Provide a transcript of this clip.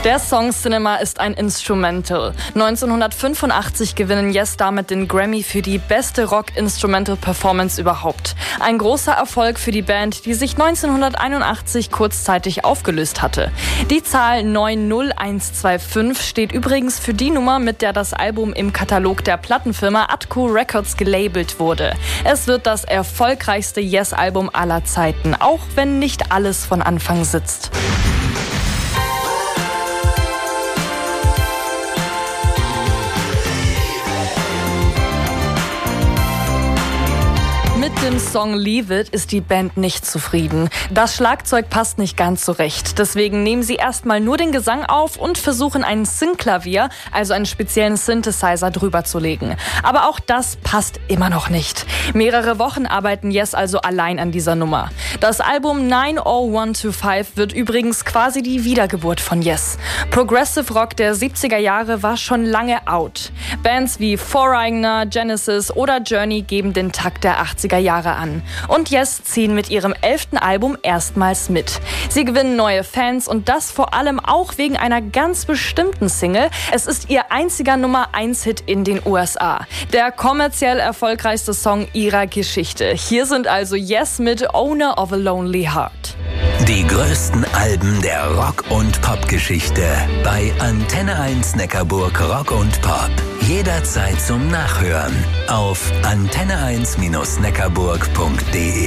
Der Song Cinema ist ein Instrumental. 1985 gewinnen Yes damit den Grammy für die beste Rock-Instrumental-Performance überhaupt. Ein großer Erfolg für die Band, die sich 1981 kurzzeitig aufgelöst hatte. Die Zahl 90125 steht übrigens für die Nummer, mit der das Album im Katalog der Plattenfirma Atco Records gelabelt wurde. Es wird das erfolgreichste Yes-Album aller Zeiten, auch wenn nicht alles von Anfang sitzt. Mit dem Song Leave It ist die Band nicht zufrieden. Das Schlagzeug passt nicht ganz zurecht. Deswegen nehmen sie erstmal nur den Gesang auf und versuchen ein Synklavier, also einen speziellen Synthesizer, drüber zu legen. Aber auch das passt immer noch nicht. Mehrere Wochen arbeiten Yes also allein an dieser Nummer. Das Album 90125 wird übrigens quasi die Wiedergeburt von Yes. Progressive Rock der 70er Jahre war schon lange out. Bands wie Foreigner, Genesis oder Journey geben den Takt der 80er Jahre an. Und Yes ziehen mit ihrem 11. Album erstmals mit. Sie gewinnen neue Fans und das vor allem auch wegen einer ganz bestimmten Single. Es ist ihr einziger Nummer-1-Hit in den USA. Der kommerziell erfolgreichste Song ihrer Geschichte. Hier sind also Yes mit Owner of a Lonely Heart. Die größten Alben der Rock- und Pop-Geschichte bei Antenne 1 Neckarburg Rock und Pop. Jederzeit zum Nachhören auf antenne1-neckarburg.de.